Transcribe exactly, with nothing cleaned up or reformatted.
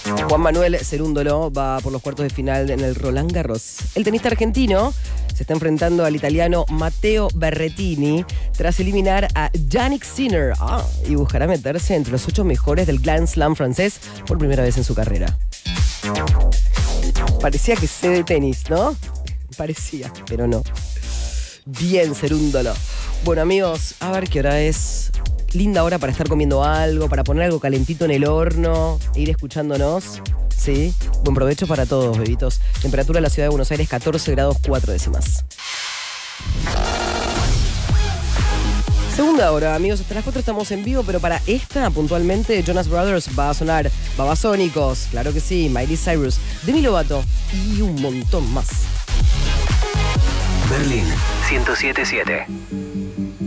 Juan Manuel Cerúndolo va por los cuartos de final en el Roland Garros. El tenista argentino se está enfrentando al italiano Matteo Berrettini tras eliminar a Jannik Sinner ah, y buscará meterse entre los ocho mejores del Grand Slam francés por primera vez en su carrera. Parecía que sé de tenis, ¿no? Parecía, pero no. Bien, Cerúndolo. Bueno, amigos, a ver qué hora es. Linda hora para estar comiendo algo, para poner algo calentito en el horno e ir escuchándonos. Sí, buen provecho para todos, bebitos. Temperatura en la ciudad de Buenos Aires, catorce grados cuatro décimas. Segunda hora, amigos, hasta las cuatro estamos en vivo, pero para esta, puntualmente, Jonas Brothers va a sonar Babasónicos, claro que sí, Miley Cyrus, Demi Lovato y un montón más. Berlín ciento siete punto siete.